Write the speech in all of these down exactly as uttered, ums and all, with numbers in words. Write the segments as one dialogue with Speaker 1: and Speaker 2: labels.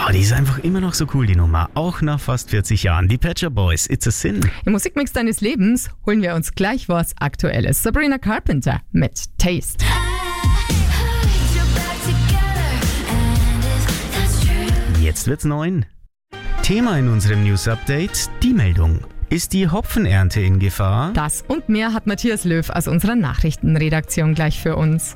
Speaker 1: Oh, die ist einfach immer noch so cool, die Nummer. Auch nach fast vierzig Jahren. Die Pet Shop Boys, It's a Sin.
Speaker 2: Im Musikmix deines Lebens holen wir uns gleich was Aktuelles. Sabrina Carpenter mit Taste.
Speaker 1: Jetzt wird's neun. Thema in unserem News-Update, die Meldung. Ist die Hopfenernte in Gefahr?
Speaker 2: Das und mehr hat Matthias Löw aus unserer Nachrichtenredaktion gleich für uns.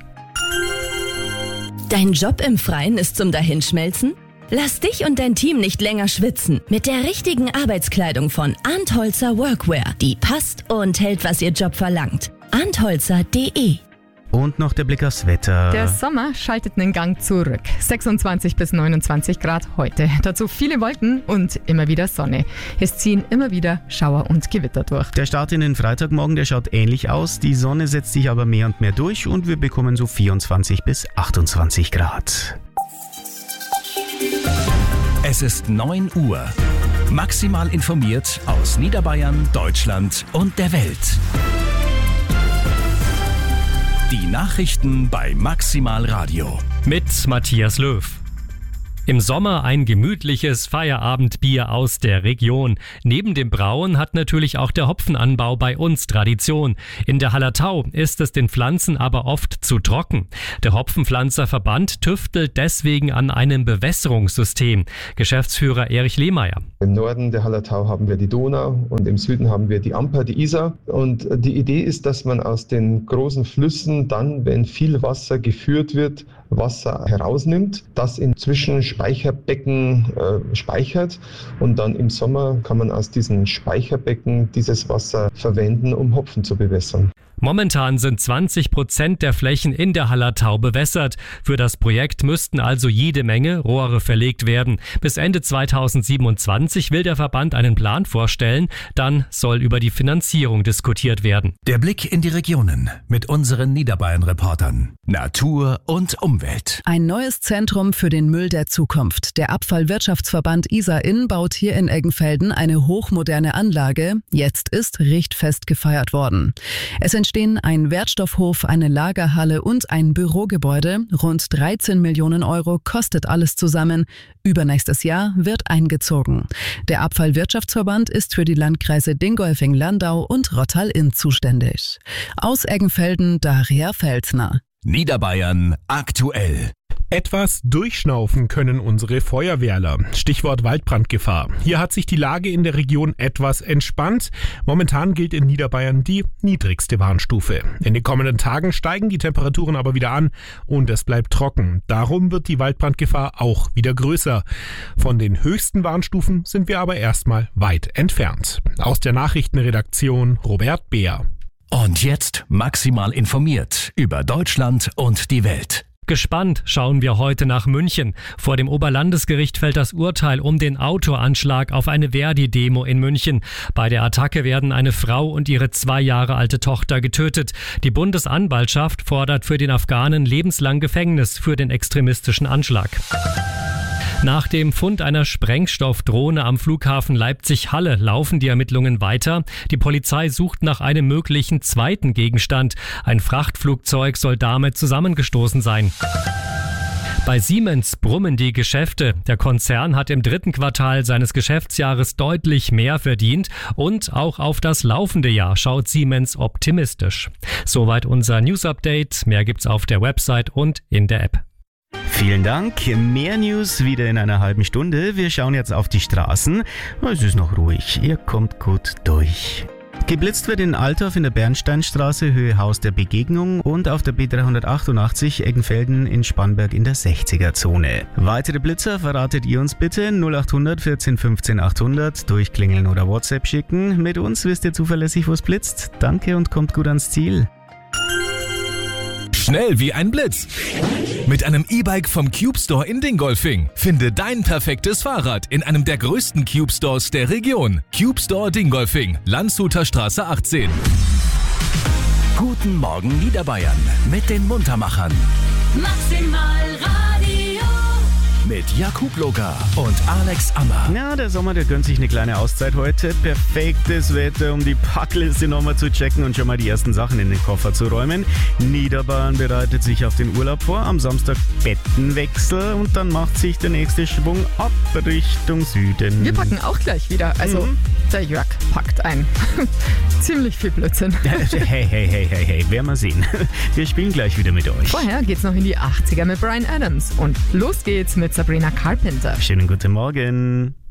Speaker 3: Dein Job im Freien ist zum Dahinschmelzen? Lass dich und dein Team nicht länger schwitzen. Mit der richtigen Arbeitskleidung von Antholzer Workwear. Die passt und hält, was ihr Job verlangt. antholzer punkt de.
Speaker 1: Und noch der Blick aufs Wetter.
Speaker 2: Der Sommer schaltet einen Gang zurück. sechsundzwanzig bis neunundzwanzig Grad heute. Dazu viele Wolken und immer wieder Sonne. Es ziehen immer wieder Schauer und Gewitter durch.
Speaker 1: Der Start in den Freitagmorgen, der schaut ähnlich aus. Die Sonne setzt sich aber mehr und mehr durch und wir bekommen so vierundzwanzig bis achtundzwanzig Grad.
Speaker 4: Es ist neun Uhr. Maximal informiert aus Niederbayern, Deutschland und der Welt. Die Nachrichten bei Maximal Radio.
Speaker 5: Mit Matthias Löw. Im Sommer ein gemütliches Feierabendbier aus der Region. Neben dem Brauen hat natürlich auch der Hopfenanbau bei uns Tradition. In der Hallertau ist es den Pflanzen aber oft zu trocken. Der Hopfenpflanzerverband tüftelt deswegen an einem Bewässerungssystem. Geschäftsführer Erich Lehmeier.
Speaker 6: Im Norden der Hallertau haben wir die Donau und im Süden haben wir die Amper, die Isar. Und die Idee ist, dass man aus den großen Flüssen dann, wenn viel Wasser geführt wird, Wasser herausnimmt, das in Zwischenspeicherbecken äh, speichert und dann im Sommer kann man aus diesen Speicherbecken dieses Wasser verwenden, um Hopfen zu bewässern.
Speaker 5: Momentan sind zwanzig Prozent der Flächen in der Hallertau bewässert. Für das Projekt müssten also jede Menge Rohre verlegt werden. Bis Ende zweitausendsiebenundzwanzig will der Verband einen Plan vorstellen. Dann soll über die Finanzierung diskutiert werden.
Speaker 4: Der Blick in die Regionen mit unseren Niederbayern-Reportern. Natur und Umwelt.
Speaker 7: Ein neues Zentrum für den Müll der Zukunft. Der Abfallwirtschaftsverband Isar-Inn baut hier in Eggenfelden eine hochmoderne Anlage. Jetzt ist richtfest gefeiert worden. Es entstehen ein Wertstoffhof, eine Lagerhalle und ein Bürogebäude. Rund dreizehn Millionen Euro kostet alles zusammen. Übernächstes Jahr wird eingezogen. Der Abfallwirtschaftsverband ist für die Landkreise Dingolfing-Landau und Rottal-Inn zuständig. Aus Eggenfelden Daria Felsner.
Speaker 4: Niederbayern aktuell.
Speaker 8: Etwas durchschnaufen können unsere Feuerwehrler. Stichwort Waldbrandgefahr. Hier hat sich die Lage in der Region etwas entspannt. Momentan gilt in Niederbayern die niedrigste Warnstufe. In den kommenden Tagen steigen die Temperaturen aber wieder an und es bleibt trocken. Darum wird die Waldbrandgefahr auch wieder größer. Von den höchsten Warnstufen sind wir aber erstmal weit entfernt. Aus der Nachrichtenredaktion Robert Beer.
Speaker 4: Und jetzt maximal informiert über Deutschland und die Welt.
Speaker 5: Gespannt schauen wir heute nach München. Vor dem Oberlandesgericht fällt das Urteil um den Autoanschlag auf eine Verdi-Demo in München. Bei der Attacke werden eine Frau und ihre zwei Jahre alte Tochter getötet. Die Bundesanwaltschaft fordert für den Afghanen lebenslang Gefängnis für den extremistischen Anschlag. Nach dem Fund einer Sprengstoffdrohne am Flughafen Leipzig-Halle laufen die Ermittlungen weiter. Die Polizei sucht nach einem möglichen zweiten Gegenstand. Ein Frachtflugzeug soll damit zusammengestoßen sein. Bei Siemens brummen die Geschäfte. Der Konzern hat im dritten Quartal seines Geschäftsjahres deutlich mehr verdient und auch auf das laufende Jahr schaut Siemens optimistisch. Soweit unser News-Update. Mehr gibt's auf der Website und in der App.
Speaker 1: Vielen Dank. Mehr News wieder in einer halben Stunde. Wir schauen jetzt auf die Straßen. Es ist noch ruhig. Ihr kommt gut durch. Geblitzt wird in Altdorf in der Bernsteinstraße, Höhe Haus der Begegnung und auf der B dreihundertachtundachtzig Eggenfelden in Spanberg in der sechziger-Zone. Weitere Blitzer verratet ihr uns bitte null achthundert vierzehn fünfzehn achthundert, durchklingeln oder WhatsApp schicken. Mit uns wisst ihr zuverlässig, wo es blitzt. Danke und kommt gut ans Ziel.
Speaker 4: Schnell wie ein Blitz. Mit einem E-Bike vom Cube Store in Dingolfing. Finde dein perfektes Fahrrad in einem der größten Cube Stores der Region. Cube Store Dingolfing, Landshuter Straße achtzehn. Guten Morgen Niederbayern mit den Muntermachern.
Speaker 3: Maximal Radio.
Speaker 4: Mit mit Jakub Logar und Alex Ammer.
Speaker 1: Ja, der Sommer, der gönnt sich eine kleine Auszeit heute. Perfektes Wetter, um die Packliste nochmal zu checken und schon mal die ersten Sachen in den Koffer zu räumen. Niederbayern bereitet sich auf den Urlaub vor. Am Samstag Bettenwechsel und dann macht sich der nächste Schwung ab Richtung Süden.
Speaker 2: Wir packen auch gleich wieder. Also
Speaker 1: Mhm.
Speaker 2: der Jörg packt ein. Ziemlich viel Blödsinn.
Speaker 1: Hey, hey, hey, hey, hey, werden wir sehen. Wir spielen gleich wieder mit euch.
Speaker 2: Vorher geht's noch in die achtziger mit Bryan Adams. Und los geht's mit Sabrina Carpenter.
Speaker 1: Schönen guten Morgen.